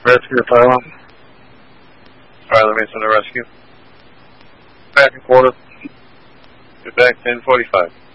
Rescue Pylon. Alright, let me send a rescue. Back and quarter. Get back 10:45.